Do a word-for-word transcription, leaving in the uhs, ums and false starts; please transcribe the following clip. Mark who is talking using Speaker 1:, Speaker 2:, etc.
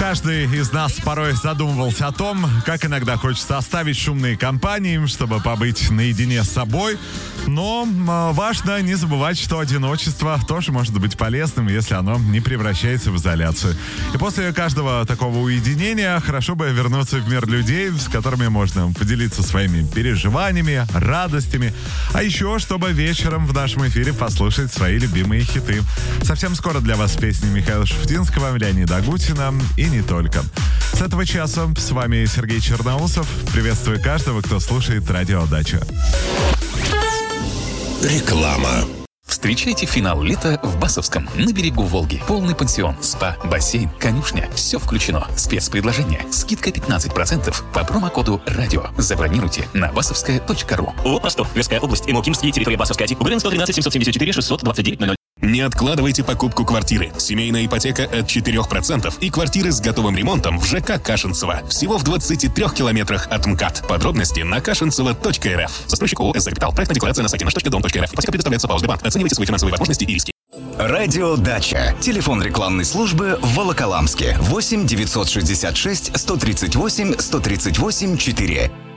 Speaker 1: каждый из нас порой задумывался о том, как иногда хочется оставить шумные компании, чтобы побыть наедине с собой. Но э, важно не забывать, что одиночество тоже может быть полезным, если оно не превращается в изоляцию. И после каждого такого уединения хорошо бы вернуться в мир людей, с которыми можно поделиться своими переживаниями, радостями. А еще, чтобы вечером в нашем эфире послушать свои любимые хиты. Совсем скоро для вас песни Михаила Шуфутинского, Леонида Агутина и не только. С этого часа с вами Сергей Черноусов. Приветствую каждого, кто слушает Радио Дача.
Speaker 2: Реклама.
Speaker 3: Встречайте финал лета в Басовском, на берегу Волги. Полный пансион, спа, бассейн, конюшня. Все включено. Спецпредложение. Скидка пятнадцать процентов по промокоду «Радио». Забронируйте на басовская точка ру.
Speaker 4: ООО «Ростов», Тверская область, Имокимский, территория Басовская, УГРН сто тринадцать семьсот семьдесят четыре шестьсот двадцать девять ноль ноль.
Speaker 2: Не откладывайте покупку квартиры. Семейная ипотека от четырех процентов и квартиры с готовым ремонтом в ЖК Кашинцево. Всего в двадцати трёх километрах от МКАД. Подробности на кашинцево точка эр эф. Застройщик ООО «Эс Капитал». Проектная декларация на сайте наш точка дом точка эр эф. Ипотека предоставляется по Сбербанк. Оценивайте свои финансовые возможности и риски.
Speaker 5: Радио Дача. Телефон рекламной службы в Волоколамске. восемь девятьсот шестьдесят шесть сто тридцать восемь сто тридцать восемь четыре.